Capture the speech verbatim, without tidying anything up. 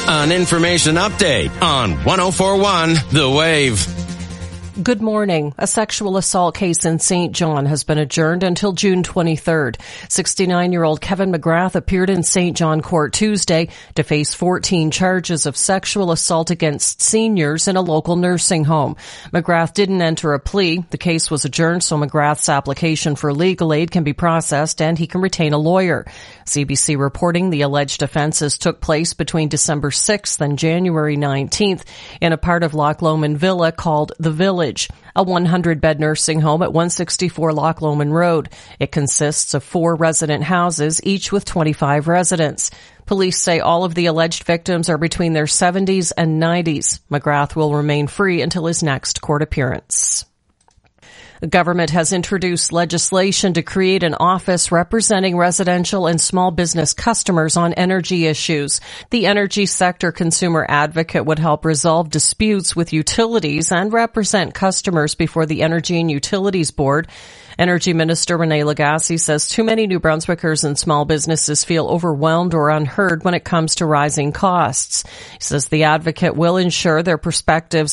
An information update on one oh four point one The Wave. Good morning. A sexual assault case in Saint John has been adjourned until June twenty-third. sixty-nine-year-old Kevin McGrath appeared in Saint John Court Tuesday to face fourteen charges of sexual assault against seniors in a local nursing home. McGrath didn't enter a plea. The case was adjourned so McGrath's application for legal aid can be processed and he can retain a lawyer. C B C reporting the alleged offenses took place between December sixth and January nineteenth in a part of Loch Lomond Villa called The Village, a one hundred bed nursing home at one sixty-four Loch Lomond Road. It consists of four resident houses, each with twenty-five residents. Police say all of the alleged victims are between their seventies and nineties. McGrath will remain free until his next court appearance. The government has introduced legislation to create an office representing residential and small business customers on energy issues. The energy sector consumer advocate would help resolve disputes with utilities and represent customers before the Energy and Utilities Board. Energy Minister Rene Lagacé says too many New Brunswickers and small businesses feel overwhelmed or unheard when it comes to rising costs. He says the advocate will ensure their perspectives